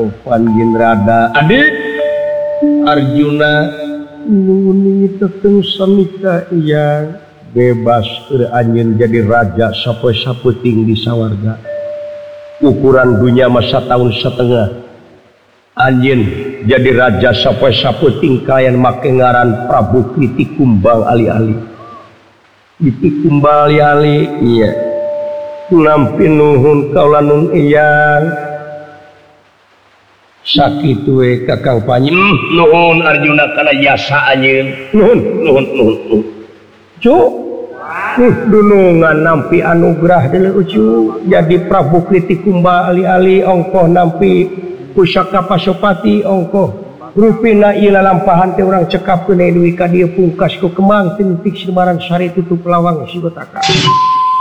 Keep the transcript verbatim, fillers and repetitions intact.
Kakang Panjenrada adik Arjuna nuni teteng samika yang bebas keur anjeun jadi raja sapoe-saputing di sawarga ukuran dunia masa tahun setengah anjeun jadi raja sapoe-saputing kayan make ngaran Prabu Kriti Kumbang ali-ali Kriti Kumbang ali-ali iya nampi nuhun kaula nun eyang sakitu we Kakang Panji nuhun Arjuna kana jasa anjeun nuhun nuhun nuhun cuk dunungan nampi anugerah deuleu ucu jadi Prabu Kriti Kumbang ali-ali ongkoh nampi pusaka Pasopati ongkoh rupina ieu lalampahan teh urang cekapkeun deui ka dieu pungkas ku kemang tintik sibarang sari tutup lawang sigotaka